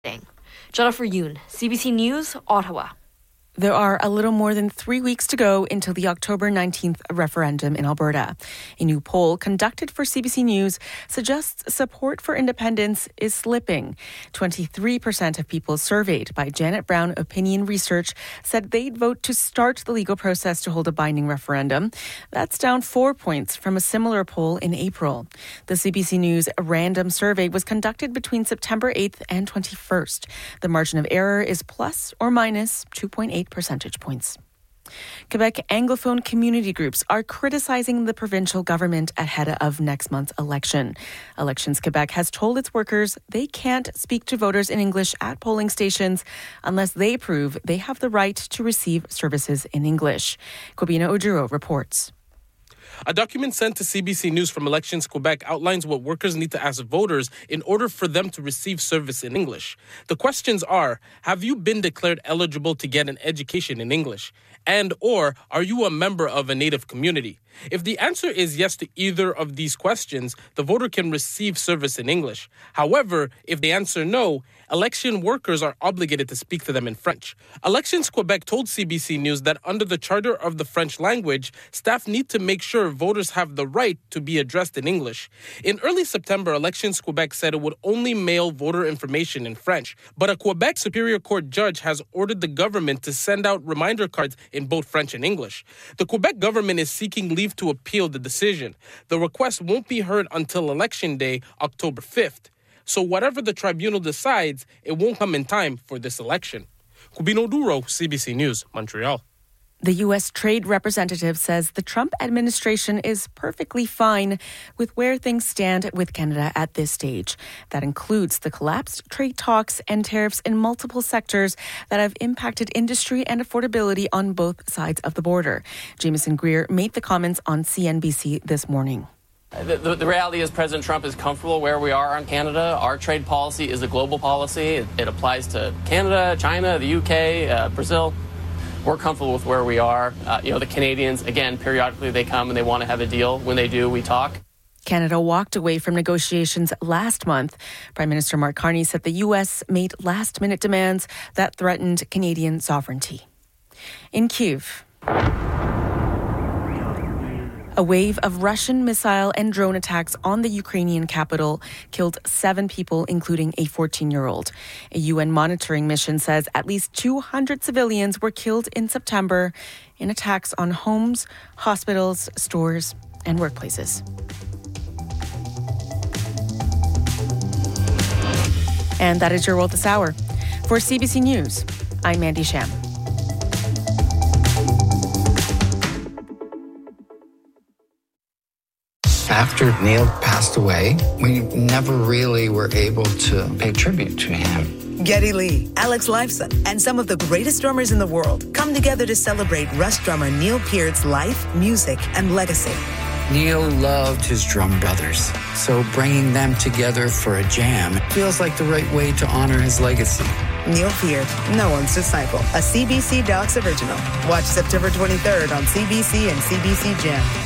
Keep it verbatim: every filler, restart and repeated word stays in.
Jennifer Yoon, C B C News, Ottawa. There are a little more than three weeks to go until the October nineteenth referendum in Alberta. A new poll conducted for C B C News suggests support for independence is slipping. twenty-three percent of people surveyed by Janet Brown Opinion Research said they'd vote to start the legal process to hold a binding referendum. That's down four points from a similar poll in April. The C B C News random survey was conducted between September eighth and twenty-first. The margin of error is plus or minus two point eight percentage points. Quebec Anglophone community groups are criticizing the provincial government ahead of next month's election. Elections Quebec has told its workers they can't speak to voters in English at polling stations unless they prove they have the right to receive services in English. Kobina Ojuro reports. A document sent to C B C News from Elections Quebec outlines what workers need to ask voters in order for them to receive service in English. The questions are, have you been declared eligible to get an education in English? And or are you a member of a Native community? If the answer is yes to either of these questions, the voter can receive service in English. However, if they answer no, election workers are obligated to speak to them in French. Elections Quebec told C B C News that under the Charter of the French language, staff need to make sure voters have the right to be addressed in English. In early September, Elections Quebec said it would only mail voter information in French, but a Quebec Superior Court judge has ordered the government to send out reminder cards in both French and English. The Quebec government is seeking leave to appeal the decision. The request won't be heard until Election Day, October fifth. So whatever the tribunal decides, it won't come in time for this election. Kubino Duro, C B C News, Montreal. The U S Trade Representative says the Trump administration is perfectly fine with where things stand with Canada at this stage. That includes the collapsed trade talks and tariffs in multiple sectors that have impacted industry and affordability on both sides of the border. Jameson Greer made the comments on C N B C this morning. The, the, the reality is President Trump is comfortable where we are on Canada. Our trade policy is a global policy. It, it applies to Canada, China, the U K, uh, Brazil. We're comfortable with where we are. Uh, you know, the Canadians, again, periodically they come and they want to have a deal. When they do, we talk. Canada walked away from negotiations last month. Prime Minister Mark Carney said the U S made last-minute demands that threatened Canadian sovereignty. In Kyiv, a wave of Russian missile and drone attacks on the Ukrainian capital killed seven people, including a fourteen-year-old. A U N monitoring mission says at least two hundred civilians were killed in September in attacks on homes, hospitals, stores, and workplaces. And that is your world this hour. For C B C News, I'm Mandy Sham. After Neil passed away, we never really were able to pay tribute to him. Geddy Lee, Alex Lifeson, and some of the greatest drummers in the world come together to celebrate Rush drummer Neil Peart's life, music, and legacy. Neil loved his drum brothers, so bringing them together for a jam feels like the right way to honor his legacy. Neil Peart, No One's Disciple, a C B C Docs original. Watch September twenty-third on C B C and C B C Gem.